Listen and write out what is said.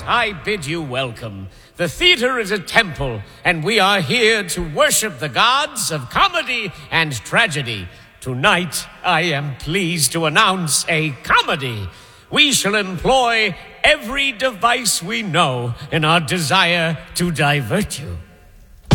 audience, I bid you welcome. The theater is a temple, and we are here to worship the gods of comedy and tragedy. Tonight, I am pleased to announce a comedy. We shall employ every device we know in our desire to divert you.